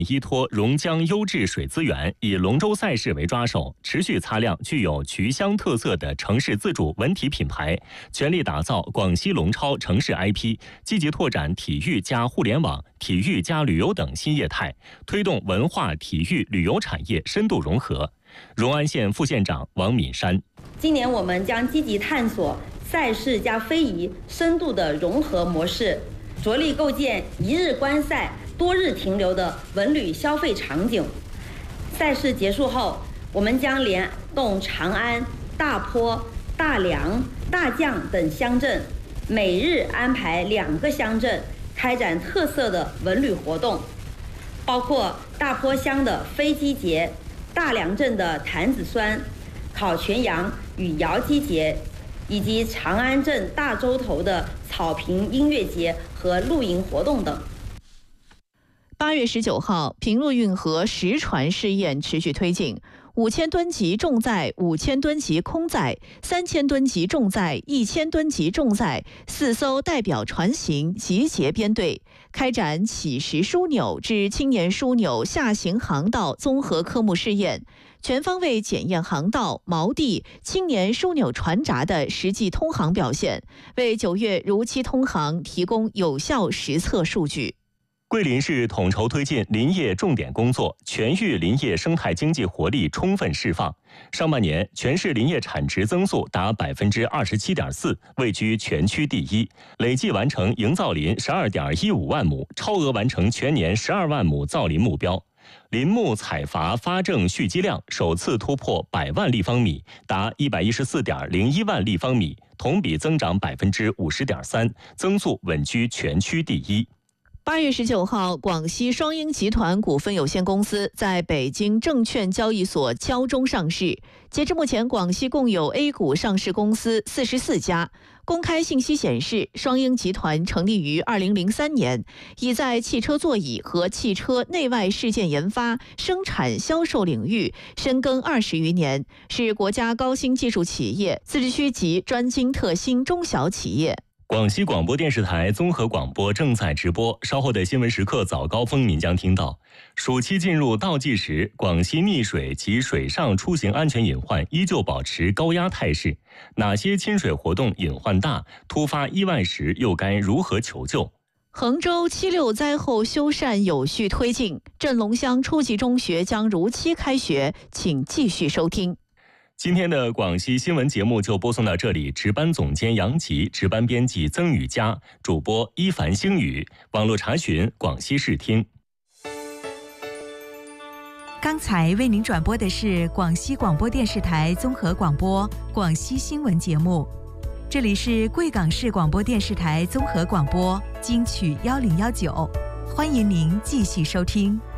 依托榕江优质水资源，以龙舟赛事为抓手，持续擦亮具有渠乡特色的城市自主文体品牌，全力打造广西龙超城市 IP， 积极拓展体育加互联网、体育加旅游等新业态，推动文化、体育、旅游产业深度融合。荣安县副县长王敏山： 今年我们将积极探索赛事加非遗深度的融合模式，着力构建一日观赛、多日停留的文旅消费场景。赛事结束后，我们将联动长安、大坡、大良、大将等乡镇，每日安排2个乡镇开展特色的文旅活动，包括大坡乡的飞鸡节、大良镇的坛子酸、烤全羊与瑶鸡节，以及长安镇大洲头的草坪音乐节和露营活动等。 8月19号，平陆运河实船试验持续推进，5000吨级重载、5000吨级空载、3000吨级重载、1000吨级重载4艘代表船型集结编队，开展起实枢纽至青年枢纽下行航道综合科目试验，全方位检验航道、锚地、青年枢纽船闸的实际通航表现，为9月如期通航提供有效实测数据。 桂林市统筹推进林业重点工作，全域林业生态经济活力充分释放。上半年，全市林业产值增速达27.4%，位居全区第一，累计完成营造林12.15万亩，超额完成全年12万亩造林目标。林木采伐发证蓄积量首次突破100万立方米，达114.01万立方米，同比增长50.3%，增速稳居全区第一。 8月19号，广西双鹰集团股份有限公司在北京证券交易所敲钟上市。截至目前，广西共有 A 股上市公司44家。公开信息显示，双鹰集团成立于2003年，已在汽车座椅和汽车内外饰件研发、生产、销售领域深耕20余年，是国家高新技术企业、自治区级专精特新中小企业。 广西广播电视台综合广播正在直播，稍后的新闻时刻早高峰您将听到。暑期进入倒计时，广西溺水及水上出行安全隐患依旧保持高压态势。哪些亲水活动隐患大？突发意外时又该如何求救？ 衡州7.6灾后修缮有序推进，镇龙乡初级中学将如期开学，请继续收听。 今天的广西新闻节目就播送到这里，值班总监杨吉，值班编辑曾雨佳，主播伊凡星宇，网络查询广西视听。 刚才为您转播的是广西广播电视台综合广播广西新闻节目，这里是贵港市广播电视台综合广播金曲1019，欢迎您继续收听。